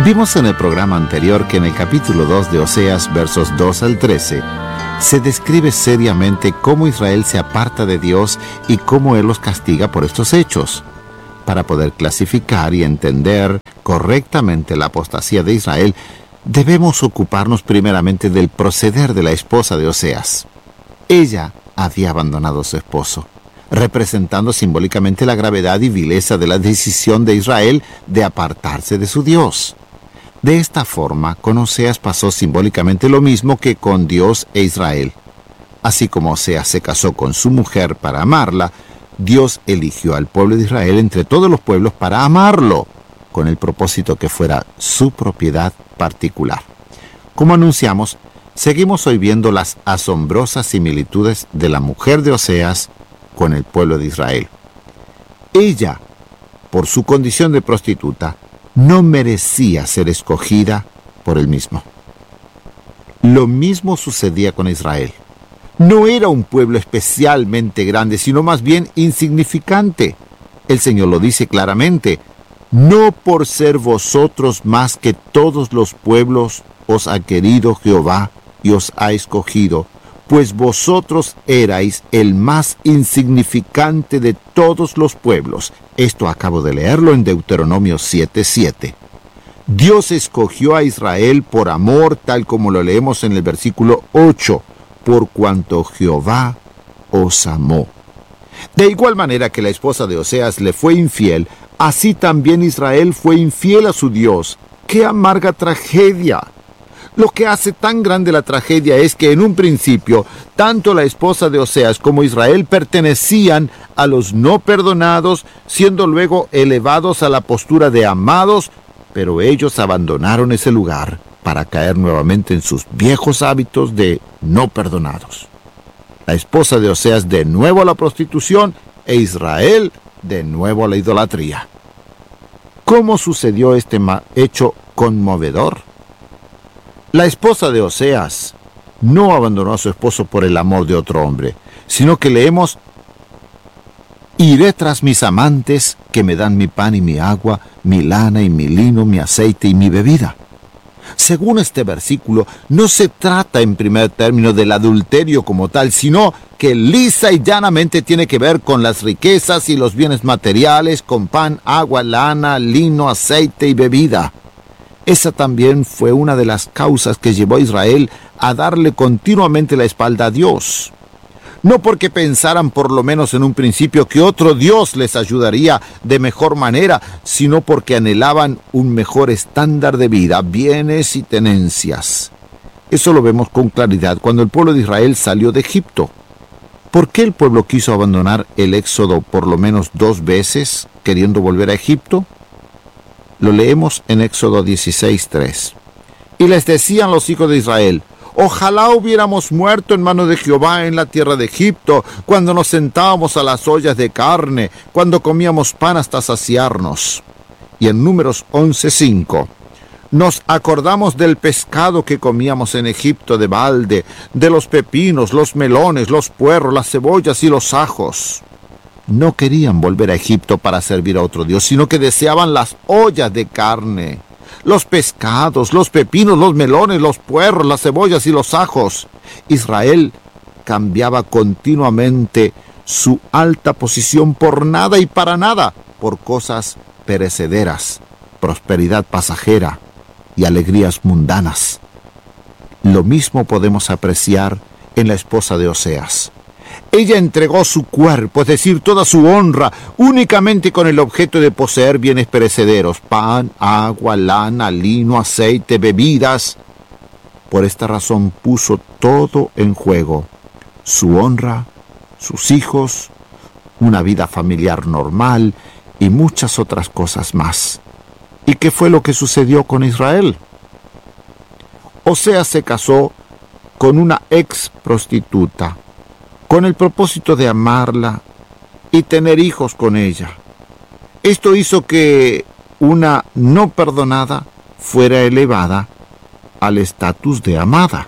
Vimos en el programa anterior que en el capítulo 2 de Oseas, versos 2 al 13, se describe seriamente cómo Israel se aparta de Dios y cómo Él los castiga por estos hechos. Para poder clasificar y entender correctamente la apostasía de Israel, debemos ocuparnos primeramente del proceder de la esposa de Oseas. Ella había abandonado a su esposo, representando simbólicamente la gravedad y vileza de la decisión de Israel de apartarse de su Dios. De esta forma, con Oseas pasó simbólicamente lo mismo que con Dios e Israel. Así como Oseas se casó con su mujer para amarla, Dios eligió al pueblo de Israel entre todos los pueblos para amarlo, con el propósito que fuera su propiedad particular. Como anunciamos, seguimos hoy viendo las asombrosas similitudes de la mujer de Oseas con el pueblo de Israel. Ella, por su condición de prostituta, no merecía ser escogida por él mismo. Lo mismo sucedía con Israel. No era un pueblo especialmente grande, sino más bien insignificante. El Señor lo dice claramente: no por ser vosotros más que todos los pueblos os ha querido Jehová y os ha escogido, pues vosotros erais el más insignificante de todos los pueblos. Esto acabo de leerlo en Deuteronomio 7:7. Dios escogió a Israel por amor, tal como lo leemos en el versículo 8, por cuanto Jehová os amó. De igual manera que la esposa de Oseas le fue infiel, así también Israel fue infiel a su Dios. ¡Qué amarga tragedia! Lo que hace tan grande la tragedia es que en un principio, tanto la esposa de Oseas como Israel pertenecían a los no perdonados, siendo luego elevados a la postura de amados, pero ellos abandonaron ese lugar para caer nuevamente en sus viejos hábitos de no perdonados. La esposa de Oseas de nuevo a la prostitución e Israel de nuevo a la idolatría. ¿Cómo sucedió este hecho conmovedor? La esposa de Oseas no abandonó a su esposo por el amor de otro hombre, sino que leemos: iré tras mis amantes que me dan mi pan y mi agua, mi lana y mi lino, mi aceite y mi bebida. Según este versículo, no se trata en primer término del adulterio como tal, sino que lisa y llanamente tiene que ver con las riquezas y los bienes materiales, con pan, agua, lana, lino, aceite y bebida. Esa también fue una de las causas que llevó a Israel a darle continuamente la espalda a Dios. No porque pensaran por lo menos en un principio que otro Dios les ayudaría de mejor manera, sino porque anhelaban un mejor estándar de vida, bienes y tenencias. Eso lo vemos con claridad cuando el pueblo de Israel salió de Egipto. ¿Por qué el pueblo quiso abandonar el éxodo por lo menos 2 veces, queriendo volver a Egipto? Lo leemos en Éxodo 16:3. Y les decían los hijos de Israel: ojalá hubiéramos muerto en mano de Jehová en la tierra de Egipto, cuando nos sentábamos a las ollas de carne, cuando comíamos pan hasta saciarnos. Y en Números 11:5, nos acordamos del pescado que comíamos en Egipto de balde, de los pepinos, los melones, los puerros, las cebollas y los ajos. No querían volver a Egipto para servir a otro Dios, sino que deseaban las ollas de carne, los pescados, los pepinos, los melones, los puerros, las cebollas y los ajos. Israel cambiaba continuamente su alta posición por nada y para nada, por cosas perecederas, prosperidad pasajera y alegrías mundanas. Lo mismo podemos apreciar en la esposa de Oseas. Ella entregó su cuerpo, es decir, toda su honra, únicamente con el objeto de poseer bienes perecederos: pan, agua, lana, lino, aceite, bebidas. Por esta razón puso todo en juego: su honra, sus hijos, una vida familiar normal y muchas otras cosas más. ¿Y qué fue lo que sucedió con Israel? Oseas se casó con una ex prostituta, con el propósito de amarla y tener hijos con ella. Esto hizo que una no perdonada fuera elevada al estatus de amada.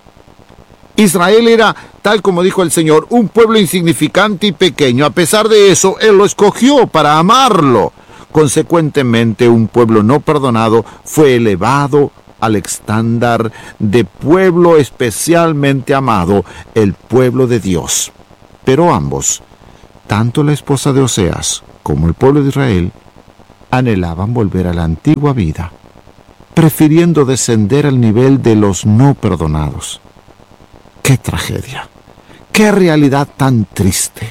Israel era, tal como dijo el Señor, un pueblo insignificante y pequeño. A pesar de eso, Él lo escogió para amarlo. Consecuentemente, un pueblo no perdonado fue elevado al estándar de pueblo especialmente amado, el pueblo de Dios. Pero ambos, tanto la esposa de Oseas como el pueblo de Israel, anhelaban volver a la antigua vida, prefiriendo descender al nivel de los no perdonados. ¡Qué tragedia! ¡Qué realidad tan triste!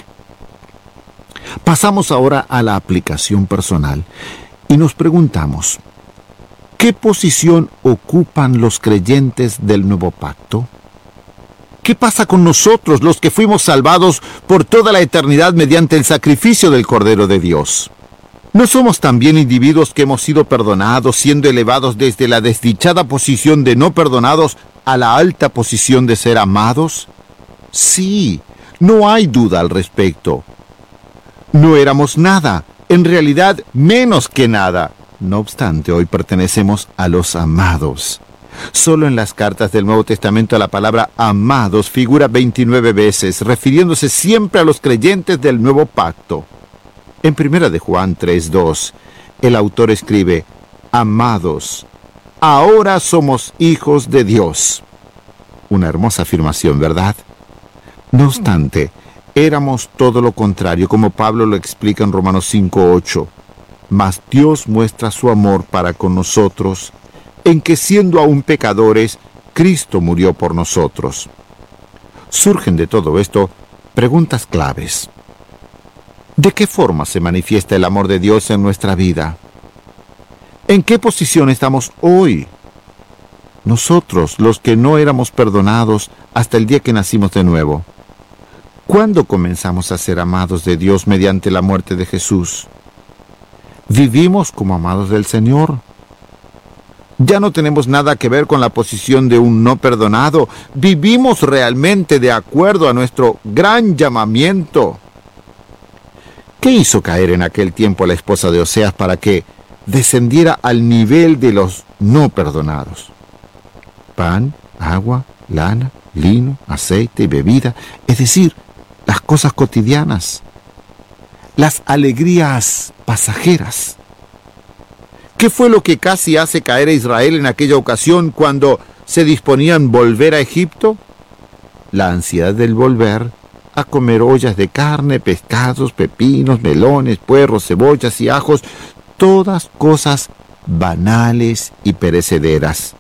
Pasamos ahora a la aplicación personal y nos preguntamos, ¿qué posición ocupan los creyentes del nuevo pacto? ¿Qué pasa con nosotros, los que fuimos salvados por toda la eternidad mediante el sacrificio del Cordero de Dios? ¿No somos también individuos que hemos sido perdonados, siendo elevados desde la desdichada posición de no perdonados a la alta posición de ser amados? Sí, no hay duda al respecto. No éramos nada, en realidad menos que nada. No obstante, hoy pertenecemos a los amados. Solo en las cartas del Nuevo Testamento la palabra amados figura 29 veces, refiriéndose siempre a los creyentes del nuevo pacto. En 1 de Juan 3:2, el autor escribe, amados, ahora somos hijos de Dios. Una hermosa afirmación, ¿verdad? No obstante, éramos todo lo contrario, como Pablo lo explica en Romanos 5:8. Mas Dios muestra su amor para con nosotros, en que siendo aún pecadores, Cristo murió por nosotros. Surgen de todo esto preguntas claves. ¿De qué forma se manifiesta el amor de Dios en nuestra vida? ¿En qué posición estamos hoy? Nosotros, los que no éramos perdonados hasta el día que nacimos de nuevo. ¿Cuándo comenzamos a ser amados de Dios mediante la muerte de Jesús? ¿Vivimos como amados del Señor? Ya no tenemos nada que ver con la posición de un no perdonado. ¿Vivimos realmente de acuerdo a nuestro gran llamamiento? ¿Qué hizo caer en aquel tiempo a la esposa de Oseas para que descendiera al nivel de los no perdonados? Pan, agua, lana, lino, aceite y bebida, es decir, las cosas cotidianas, las alegrías pasajeras. ¿Qué fue lo que casi hace caer a Israel en aquella ocasión cuando se disponían a volver a Egipto? La ansiedad del volver a comer ollas de carne, pescados, pepinos, melones, puerros, cebollas y ajos, todas cosas banales y perecederas.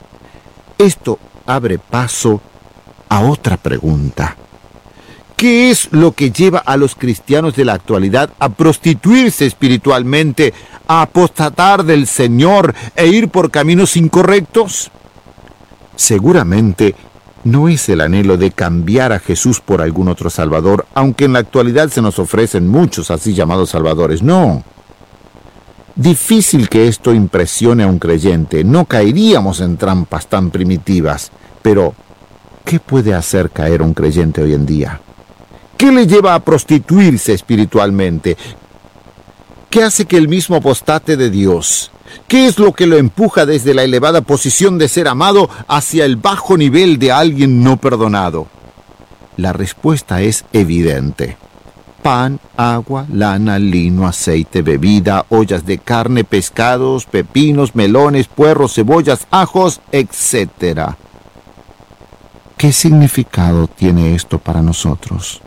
Esto abre paso a otra pregunta. ¿Qué es lo que lleva a los cristianos de la actualidad a prostituirse espiritualmente, a apostatar del Señor e ir por caminos incorrectos? Seguramente no es el anhelo de cambiar a Jesús por algún otro Salvador, aunque en la actualidad se nos ofrecen muchos así llamados Salvadores. No. Difícil que esto impresione a un creyente. No caeríamos en trampas tan primitivas. Pero, ¿qué puede hacer caer a un creyente hoy en día? ¿Qué le lleva a prostituirse espiritualmente? ¿Qué hace que el mismo apostate de Dios? ¿Qué es lo que lo empuja desde la elevada posición de ser amado hacia el bajo nivel de alguien no perdonado? La respuesta es evidente. Pan, agua, lana, lino, aceite, bebida, ollas de carne, pescados, pepinos, melones, puerros, cebollas, ajos, etc. ¿Qué significado tiene esto para nosotros?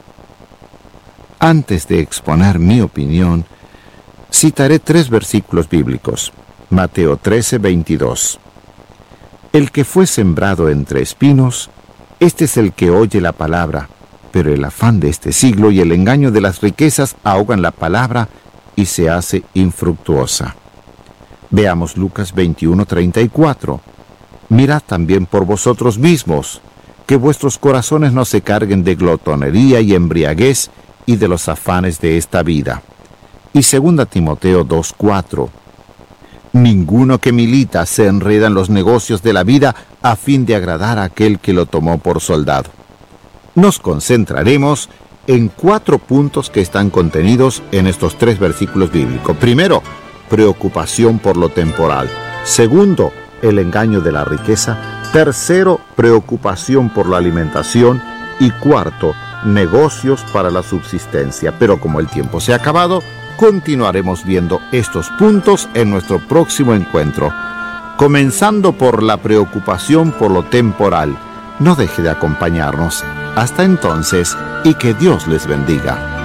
Antes de exponer mi opinión, citaré 3 versículos bíblicos. Mateo 13:22. El que fue sembrado entre espinos, este es el que oye la palabra, pero el afán de este siglo y el engaño de las riquezas ahogan la palabra y se hace infructuosa. Veamos Lucas 21:34. Mirad también por vosotros mismos, que vuestros corazones no se carguen de glotonería y embriaguez y de los afanes de esta vida. Y 2 Timoteo 2:4. Ninguno que milita se enreda en los negocios de la vida a fin de agradar a aquel que lo tomó por soldado. Nos concentraremos en 4 puntos que están contenidos en estos 3 versículos bíblicos. Primero, preocupación por lo temporal. Segundo, el engaño de la riqueza. Tercero, preocupación por la alimentación. Y cuarto, negocios para la subsistencia. Pero como el tiempo se ha acabado, continuaremos viendo estos puntos en nuestro próximo encuentro, comenzando por la preocupación por lo temporal. No deje de acompañarnos. Hasta entonces, y que Dios les bendiga.